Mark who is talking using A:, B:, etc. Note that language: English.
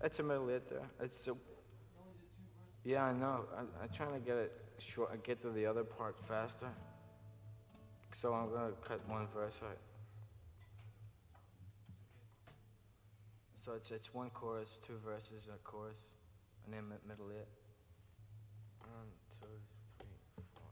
A: That's a middle it there. It's a, yeah, I know. I'm trying to get it short. Get to the other part faster. So I'm gonna cut one verse out. So it's one chorus, two verses, and a chorus, and then middle it.